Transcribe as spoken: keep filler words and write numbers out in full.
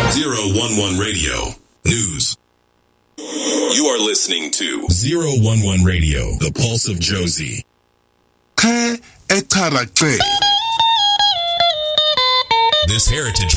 zero one one Radio News. You are listening to zero one one Radio, the pulse of Josie. This heritage